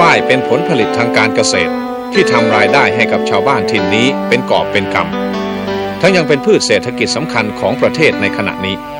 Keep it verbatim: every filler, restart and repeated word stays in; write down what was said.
ฝ้ายเป็นผลผลิตทางการเกษตรที่ทำรายได้ให้กับชาวบ้านถิ่นนี้เป็นกอบเป็นกำทั้งยังเป็นพืชเศรษฐกิจสำคัญของประเทศในขณะนี้